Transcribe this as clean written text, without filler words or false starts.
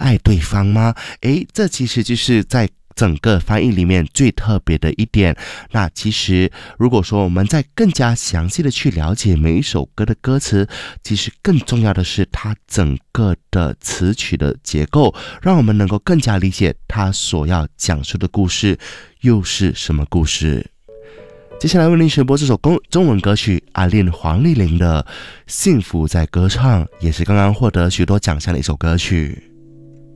爱对方吗？这其实就是在整个翻译里面最特别的一点。那其实如果说我们再更加详细的去了解每一首歌的歌词，其实更重要的是它整个的词曲的结构，让我们能够更加理解它所要讲述的故事又是什么故事。接下来为您选播这首中文歌曲阿令黄丽玲的《幸福在歌唱》，也是刚刚获得许多奖项的一首歌曲。